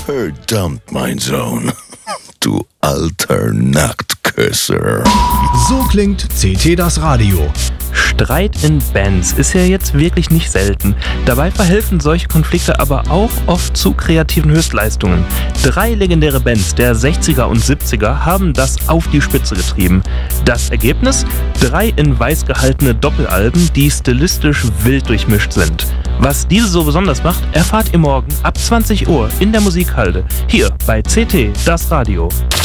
Verdammt, mein Sohn. Du alter Nacktküsser. So klingt CT das Radio. Streit in Bands ist ja jetzt wirklich nicht selten. Dabei verhelfen solche Konflikte aber auch oft zu kreativen Höchstleistungen. 3 legendäre Bands der 60er und 70er haben das auf die Spitze getrieben. Das Ergebnis? 3 in weiß gehaltene Doppelalben, die stilistisch wild durchmischt sind. Was diese so besonders macht, erfahrt ihr morgen ab 20 Uhr in der Musikhalde. Hier bei CT das Radio.